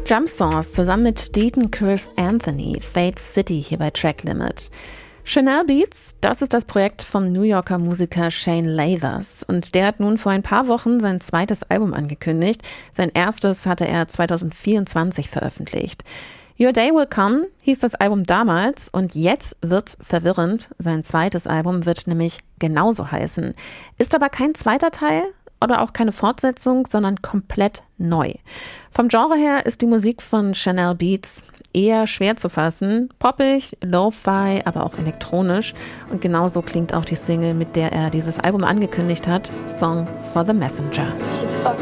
Jump Sauce zusammen mit Deaton Chris Anthony, Fate City hier bei Track Limit. Chanel Beats, das ist das Projekt vom New Yorker Musiker Shane Lathers. Und der hat nun vor ein paar Wochen sein zweites Album angekündigt. Sein erstes hatte er 2024 veröffentlicht. Your Day Will Come hieß das Album damals und jetzt wird's verwirrend. Sein zweites Album wird nämlich genauso heißen. Ist aber kein zweiter Teil oder auch keine Fortsetzung, sondern komplett neu. Vom Genre her ist die Musik von Chanel Beats eher schwer zu fassen. Poppig, Lo-Fi, aber auch elektronisch. Und genauso klingt auch die Single, mit der er dieses Album angekündigt hat, Song for the Messenger.